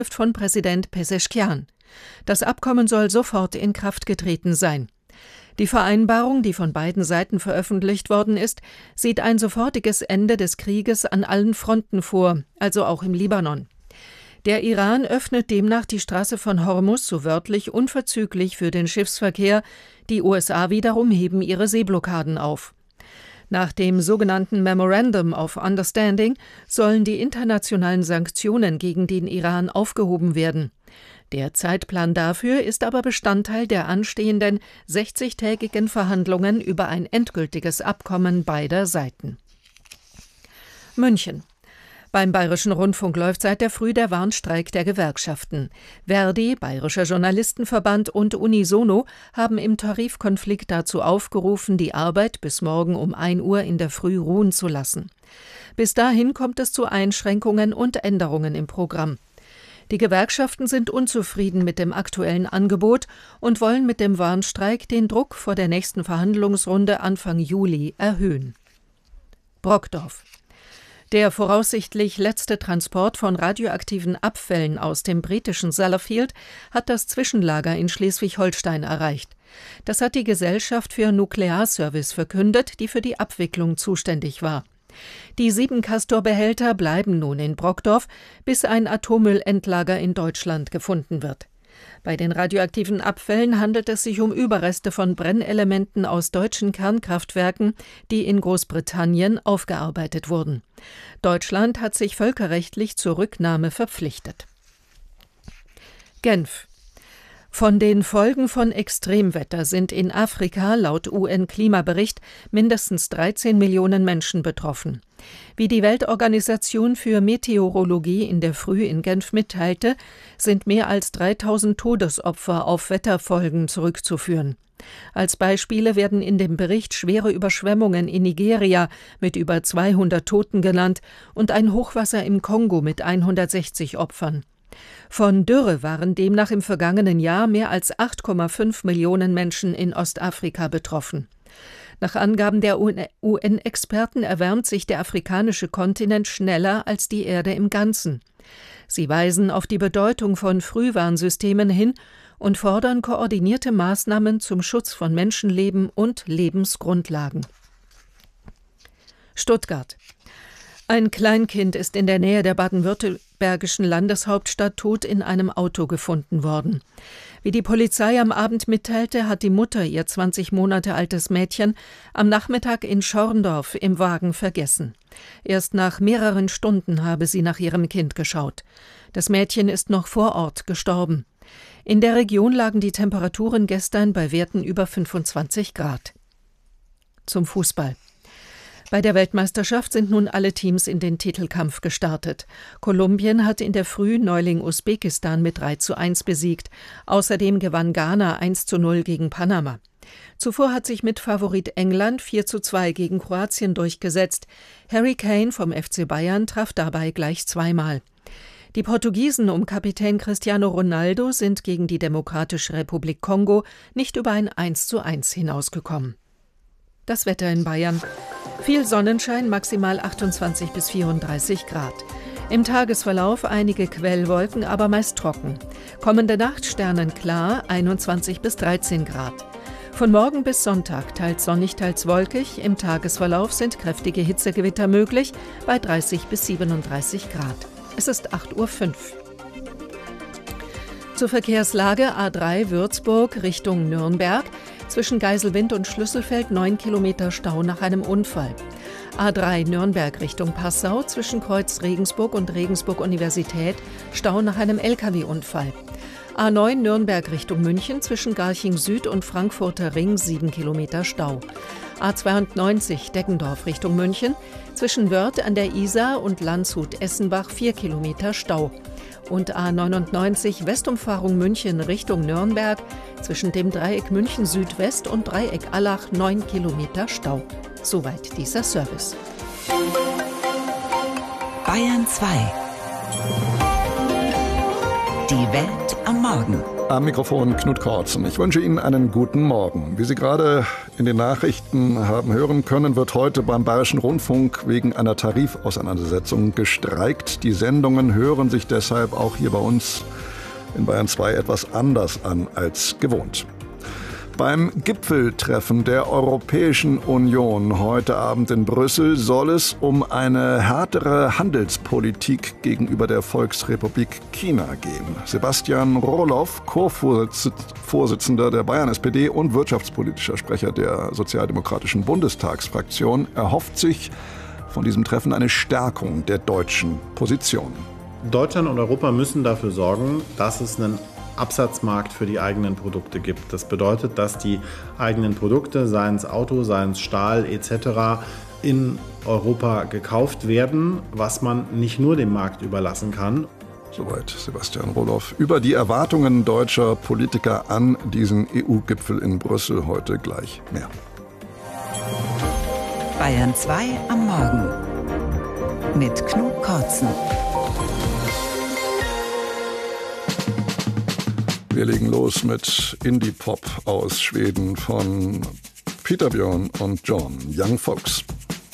von Präsident Pezeshkian. Das Abkommen soll sofort in Kraft getreten sein. Die Vereinbarung, die von beiden Seiten veröffentlicht worden ist, sieht ein sofortiges Ende des Krieges an allen Fronten vor, also auch im Libanon. Der Iran öffnet demnach die Straße von Hormuz so wörtlich unverzüglich für den Schiffsverkehr, die USA wiederum heben ihre Seeblockaden auf. Nach dem sogenannten Memorandum of Understanding sollen die internationalen Sanktionen gegen den Iran aufgehoben werden. Der Zeitplan dafür ist aber Bestandteil der anstehenden 60-tägigen Verhandlungen über ein endgültiges Abkommen beider Seiten. München. Beim Bayerischen Rundfunk läuft seit der Früh der Warnstreik der Gewerkschaften. Verdi, Bayerischer Journalistenverband und Unisono haben im Tarifkonflikt dazu aufgerufen, die Arbeit bis morgen um 1 Uhr in der Früh ruhen zu lassen. Bis dahin kommt es zu Einschränkungen und Änderungen im Programm. Die Gewerkschaften sind unzufrieden mit dem aktuellen Angebot und wollen mit dem Warnstreik den Druck vor der nächsten Verhandlungsrunde Anfang Juli erhöhen. Brockdorf. Der voraussichtlich letzte Transport von radioaktiven Abfällen aus dem britischen Sellafield hat das Zwischenlager in Schleswig-Holstein erreicht. Das hat die Gesellschaft für Nuklearservice verkündet, die für die Abwicklung zuständig war. Die 7 Castor-Behälter bleiben nun in Brockdorf, bis ein Atommüllendlager in Deutschland gefunden wird. Bei den radioaktiven Abfällen handelt es sich um Überreste von Brennelementen aus deutschen Kernkraftwerken, die in Großbritannien aufgearbeitet wurden. Deutschland hat sich völkerrechtlich zur Rücknahme verpflichtet. Genf. Von den Folgen von Extremwetter sind in Afrika laut UN-Klimabericht mindestens 13 Millionen Menschen betroffen. Wie die Weltorganisation für Meteorologie in der Früh in Genf mitteilte, sind mehr als 3000 Todesopfer auf Wetterfolgen zurückzuführen. Als Beispiele werden in dem Bericht schwere Überschwemmungen in Nigeria mit über 200 Toten genannt und ein Hochwasser im Kongo mit 160 Opfern. Von Dürre waren demnach im vergangenen Jahr mehr als 8,5 Millionen Menschen in Ostafrika betroffen. Nach Angaben der UN-Experten erwärmt sich der afrikanische Kontinent schneller als die Erde im Ganzen. Sie weisen auf die Bedeutung von Frühwarnsystemen hin und fordern koordinierte Maßnahmen zum Schutz von Menschenleben und Lebensgrundlagen. Stuttgart. Ein Kleinkind ist in der Nähe der baden-württembergischen Landeshauptstadt tot in einem Auto gefunden worden. Wie die Polizei am Abend mitteilte, hat die Mutter ihr 20 Monate altes Mädchen am Nachmittag in Schorndorf im Wagen vergessen. Erst nach mehreren Stunden habe sie nach ihrem Kind geschaut. Das Mädchen ist noch vor Ort gestorben. In der Region lagen die Temperaturen gestern bei Werten über 25 Grad. Zum Fußball. Bei der Weltmeisterschaft sind nun alle Teams in den Titelkampf gestartet. Kolumbien hat in der Früh Neuling Usbekistan mit 3:1 besiegt. Außerdem gewann Ghana 1:0 gegen Panama. Zuvor hat sich Mitfavorit England 4:2 gegen Kroatien durchgesetzt. Harry Kane vom FC Bayern traf dabei gleich zweimal. Die Portugiesen um Kapitän Cristiano Ronaldo sind gegen die Demokratische Republik Kongo nicht über ein 1:1 hinausgekommen. Das Wetter in Bayern. Viel Sonnenschein, maximal 28 bis 34 Grad. Im Tagesverlauf einige Quellwolken, aber meist trocken. Kommende Nacht sternenklar, 21 bis 13 Grad. Von morgen bis Sonntag teils sonnig, teils wolkig. Im Tagesverlauf sind kräftige Hitzegewitter möglich, bei 30 bis 37 Grad. Es ist 8:05 Uhr. Zur Verkehrslage: A3 Würzburg Richtung Nürnberg. Zwischen Geiselwind und Schlüsselfeld 9 Kilometer Stau nach einem Unfall. A3 Nürnberg Richtung Passau zwischen Kreuz Regensburg und Regensburg Universität Stau nach einem Lkw-Unfall. A9 Nürnberg Richtung München zwischen Garching Süd und Frankfurter Ring 7 Kilometer Stau. A92 Deggendorf Richtung München zwischen Wörth an der Isar und Landshut-Essenbach 4 Kilometer Stau. Und A99 Westumfahrung München Richtung Nürnberg zwischen dem Dreieck München Südwest und Dreieck Allach 9 Kilometer Stau. Soweit dieser Service. Bayern 2. Die Welt am Morgen. Am Mikrofon Knut Kortzen. Ich wünsche Ihnen einen guten Morgen. Wie Sie gerade in den Nachrichten haben hören können, wird heute beim Bayerischen Rundfunk wegen einer Tarifauseinandersetzung gestreikt. Die Sendungen hören sich deshalb auch hier bei uns in Bayern 2 etwas anders an als gewohnt. Beim Gipfeltreffen der Europäischen Union heute Abend in Brüssel soll es um eine härtere Handelspolitik gegenüber der Volksrepublik China gehen. Sebastian Roloff, Co-Vorsitzender der Bayern-SPD und wirtschaftspolitischer Sprecher der sozialdemokratischen Bundestagsfraktion, erhofft sich von diesem Treffen eine Stärkung der deutschen Position. Deutschland und Europa müssen dafür sorgen, dass es einen Absatzmarkt für die eigenen Produkte gibt. Das bedeutet, dass die eigenen Produkte, seien es Auto, seien es Stahl etc., in Europa gekauft werden, was man nicht nur dem Markt überlassen kann. Soweit Sebastian Roloff über die Erwartungen deutscher Politiker an diesen EU-Gipfel in Brüssel. Heute gleich mehr. Bayern 2 am Morgen mit Knut Kortzen. Wir legen los mit Indie-Pop aus Schweden von Peter Björn und John Young Folks.